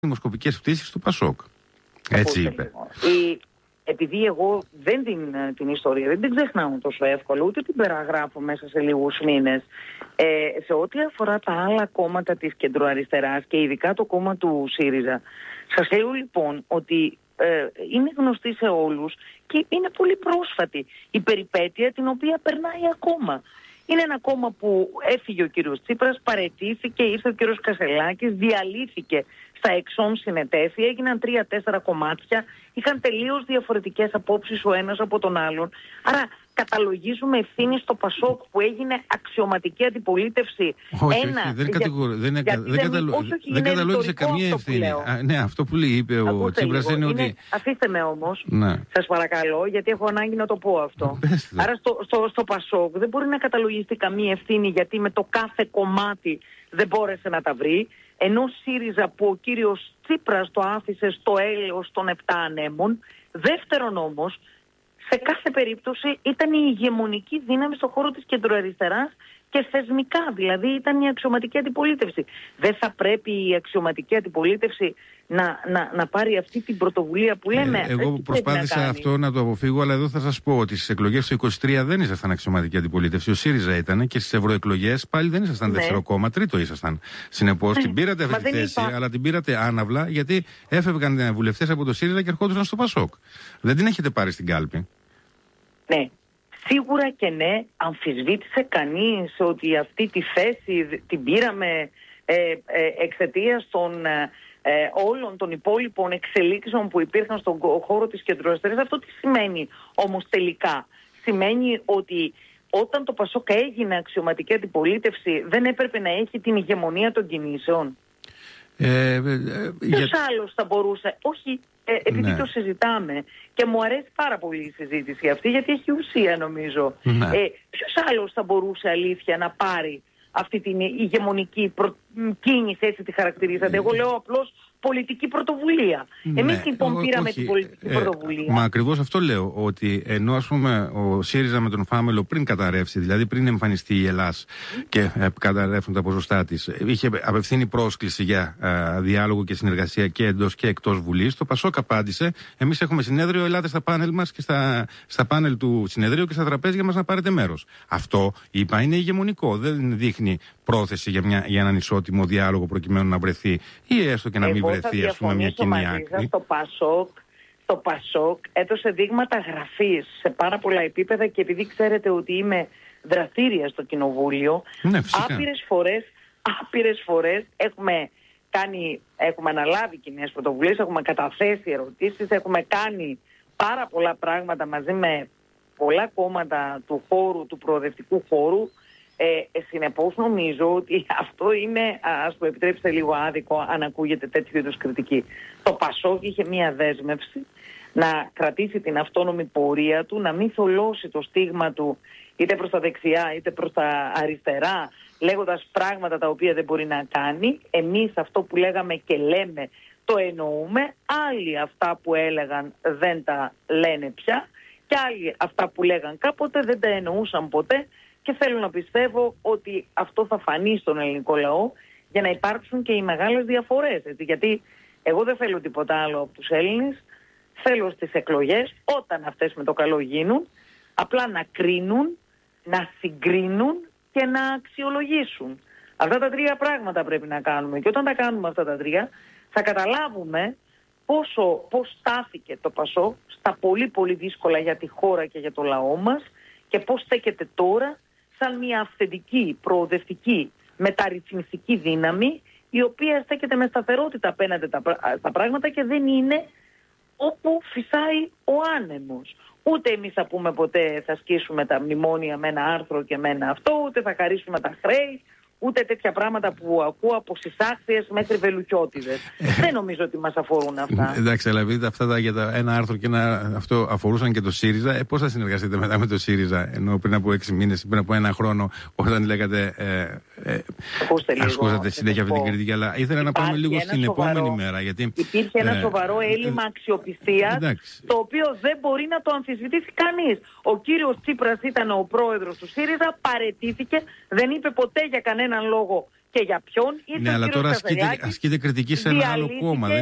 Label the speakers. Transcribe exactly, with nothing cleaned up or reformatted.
Speaker 1: δημοσκοπικές πτήσεις του Πασόκ. Έτσι είπε.
Speaker 2: Η, επειδή εγώ δεν την, την ιστορία δεν την ξεχνάω τόσο εύκολα, ούτε την περιγράφω μέσα σε λίγους μήνες. Ε, σε ό,τι αφορά τα άλλα κόμματα της κεντροαριστεράς και ειδικά το κόμμα του ΣΥΡΙΖΑ, σας λέω λοιπόν ότι ε, είναι γνωστή σε όλους και είναι πολύ πρόσφατη η περιπέτεια την οποία περνάει ακόμα. Είναι ένα κόμμα που έφυγε ο κύριος Τσίπρας, παραιτήθηκε, ήρθε ο κύριος Κασελάκης, διαλύθηκε στα εξών συνετέθη, έγιναν τρία-τέσσερα κομμάτια, είχαν τελείως διαφορετικές απόψεις ο ένας από τον άλλον. Άρα καταλογίζουμε ευθύνη στο Πασόκ που έγινε αξιωματική αντιπολίτευση.
Speaker 1: Όχι,
Speaker 2: Ένα,
Speaker 1: όχι, δεν,
Speaker 2: για,
Speaker 1: κατηγορ, δεν, δεν, δεν, καταλο, όχι, όχι, δεν καταλόγησε καμία ευθύνη. Α, ναι, αυτό που λέει, είπε Ακούστε ο Τσίπρας είναι, είναι ότι...
Speaker 2: Αφήστε με όμως,
Speaker 1: ναι.
Speaker 2: σας παρακαλώ, γιατί έχω ανάγκη να το πω αυτό.
Speaker 1: Πέστε.
Speaker 2: Άρα στο, στο, στο Πασόκ δεν μπορεί να καταλογιστεί καμία ευθύνη γιατί με το κάθε κομμάτι δεν μπόρεσε να τα βρει. Ενώ ΣΥΡΙΖΑ που ο κύριος Τσίπρας το άφησε στο έλεος των επτά ανέμων. Δεύτερον όμως, σε κάθε περίπτωση ήταν η ηγεμονική δύναμη στον χώρο της κεντροαριστεράς και θεσμικά, δηλαδή ήταν η αξιωματική αντιπολίτευση. Δεν θα πρέπει η αξιωματική αντιπολίτευση να, να, να πάρει αυτή την πρωτοβουλία που λέμε.
Speaker 1: Ε, εγώ προσπάθησα να αυτό να το αποφύγω, αλλά εδώ θα σας πω ότι στις εκλογές του είκοσι τρία δεν ήσασταν αξιωματική αντιπολίτευση. Ο ΣΥΡΙΖΑ ήταν και στις ευρωεκλογές πάλι δεν ήσασταν ναι. δεύτερο κόμμα, τρίτο ήσασταν. Συνεπώς ναι. την πήρατε αυτή τη θέση, είπα... αλλά την πήρατε άναυλα γιατί έφευγαν βουλευτές από το ΣΥΡΙΖΑ και ερχόντουσαν στο Πασόκ. Δεν την έχετε πάρει στην κάλπη.
Speaker 2: Ναι. Σίγουρα και ναι, αμφισβήτησε κανείς ότι αυτή τη θέση την πήραμε ε, ε, εξαιτίας των ε, όλων των υπόλοιπων εξελίξεων που υπήρχαν στον χώρο της κεντροαριστεράς. Αυτό τι σημαίνει όμως τελικά? Σημαίνει ότι όταν το Πασόκ έγινε αξιωματική αντιπολίτευση δεν έπρεπε να έχει την ηγεμονία των κινήσεων.
Speaker 1: Ε, ε,
Speaker 2: Ποιος
Speaker 1: για...
Speaker 2: άλλος θα μπορούσε? Όχι, ε, επειδή ναι. το συζητάμε και μου αρέσει πάρα πολύ η συζήτηση αυτή γιατί έχει ουσία νομίζω. Ναι. Ε, ποιος άλλος θα μπορούσε αλήθεια να πάρει αυτή την ηγεμονική προ... κίνηση, έτσι τη χαρακτηρίζατε? Εγώ λέω απλώς πολιτική πρωτοβουλία. Ναι. Εμείς λοιπόν Ό, πήραμε όχι. την πολιτική ε, πρωτοβουλία.
Speaker 1: Μα ακριβώς αυτό λέω, ότι ενώ ας πούμε ο ΣΥΡΙΖΑ με τον Φάμελο πριν καταρρεύσει, δηλαδή πριν εμφανιστεί η Ελλάς mm. και ε, καταρρεύουν τα ποσοστά της, είχε απευθύνει πρόσκληση για ε, διάλογο και συνεργασία και εντός και εκτός Βουλής. Το Πασόκ απάντησε, εμείς έχουμε συνέδριο, ελάτε στα πάνελ μας και στα, στα πάνελ του συνεδρίου και στα τραπέζια μας να πάρετε μέρος. Αυτό, είπα, είναι ηγεμονικό. Δεν δείχνει πρόθεση για, μια, για έναν ισότιμο διάλογο προκειμένου να βρεθεί ή έστω και να μην βρεθεί ας πούμε μια κοινή άκρη.
Speaker 2: Το Πασόκ, το Πασόκ έδωσε δείγματα γραφής σε πάρα πολλά επίπεδα και επειδή ξέρετε ότι είμαι δραστήρια στο κοινοβούλιο,
Speaker 1: ναι,
Speaker 2: άπειρες φορές, άπειρες φορές έχουμε κάνει, έχουμε αναλάβει κοινές πρωτοβουλίες, έχουμε καταθέσει ερωτήσεις, έχουμε κάνει πάρα πολλά πράγματα μαζί με πολλά κόμματα του χώρου, του προοδευτικού χώρου. Ε, συνεπώς νομίζω ότι αυτό είναι, ας το επιτρέψετε λίγο άδικο αν ακούγεται τέτοιου είδους κριτική. Το Πασόκ είχε μία δέσμευση να κρατήσει την αυτόνομη πορεία του, να μην θολώσει το στίγμα του είτε προς τα δεξιά είτε προς τα αριστερά, λέγοντας πράγματα τα οποία δεν μπορεί να κάνει. Εμείς αυτό που λέγαμε και λέμε το εννοούμε, άλλοι αυτά που έλεγαν δεν τα λένε πια και άλλοι αυτά που λέγαν κάποτε δεν τα εννοούσαν ποτέ. Και θέλω να πιστεύω ότι αυτό θα φανεί στον ελληνικό λαό για να υπάρξουν και οι μεγάλες διαφορές. Έτσι. Γιατί εγώ δεν θέλω τίποτα άλλο από τους Έλληνες. Θέλω στις εκλογές, όταν αυτές με το καλό γίνουν, απλά να κρίνουν, να συγκρίνουν και να αξιολογήσουν. Αυτά τα τρία πράγματα πρέπει να κάνουμε. Και όταν τα κάνουμε αυτά τα τρία, θα καταλάβουμε πόσο, πώς στάθηκε το Πασόκ στα πολύ πολύ δύσκολα για τη χώρα και για το λαό μας και πώς στέκεται τώρα σαν μια αυθεντική, προοδευτική, μεταρρυθμιστική δύναμη η οποία στέκεται με σταθερότητα απέναντι στα πράγματα και δεν είναι όπου φυσάει ο άνεμος. Ούτε εμείς θα πούμε ποτέ θα σκίσουμε τα μνημόνια με ένα άρθρο και με ένα αυτό, ούτε θα χαρίσουμε τα χρέη, ούτε τέτοια πράγματα που ακούω από συσάξιες μέχρι βελουχιώτιδες. Δεν νομίζω ότι μας αφορούν αυτά.
Speaker 1: Εντάξει, αλλά επειδή αυτά τα, για τα ένα άρθρο και ένα αυτό αφορούσαν και το ΣΥΡΙΖΑ, ε, πώς θα συνεργαστείτε μετά με το ΣΥΡΙΖΑ, ενώ πριν από έξι μήνες, πριν από ένα χρόνο, όταν λέγατε. Ε, ε, ασκούσατε συνέχεια αυτή την κριτική, αλλά ήθελα να πάμε λίγο στην σοβαρό, επόμενη μέρα. Γιατί,
Speaker 2: υπήρχε ένα ε, σοβαρό έλλειμμα ε, αξιοπιστίας, ε, το οποίο δεν μπορεί να το αμφισβητήσει κανείς. Ο κύριος Τσίπρας ήταν ο πρόεδρος του ΣΥΡΙΖΑ, παραιτήθηκε, δεν είπε ποτέ για κανέναν λόγο και για ποιον.
Speaker 1: Ναι, αλλά τώρα ασκείται, ασκείται κριτική σε ένα άλλο κόμμα.